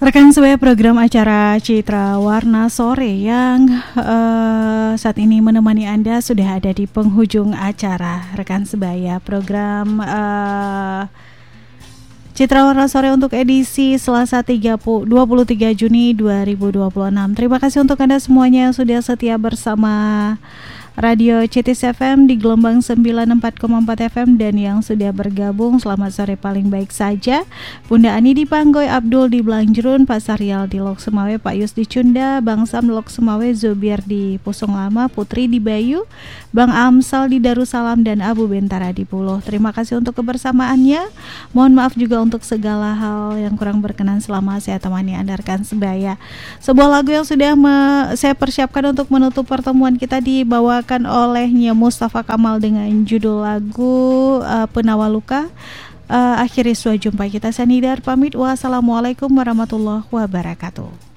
Rekan sebaya program acara Citra Warna Sore yang saat ini menemani Anda sudah ada di penghujung acara. Rekan sebaya program Citra Warna Sore untuk edisi Selasa 23 Juni 2026. Terima kasih untuk Anda semuanya yang sudah setia bersama Radio Citis FM di gelombang 94,4 FM dan yang sudah bergabung. Selamat sore paling baik saja. Bunda Ani di Panggoy, Abdul di Belanjrun, Pak Saryal di Lok Semawe, Pak Yus di Cunda, Bang Sam di Lok Semawe, Zubir di Pusung Lama, Putri di Bayu, Bang Amsal di Darussalam dan Abu Bentara di Pulau. Terima kasih untuk kebersamaannya. Mohon maaf juga untuk segala hal yang kurang berkenan selama saya temani Anda rekan sebaya. Sebuah lagu yang sudah saya persiapkan untuk menutup pertemuan kita dibawakan olehnya Mustafa Kamal dengan judul lagu Penawa Luka. Akhiri jumpa kita. Saya Nidar pamit. Wassalamualaikum warahmatullahi wabarakatuh.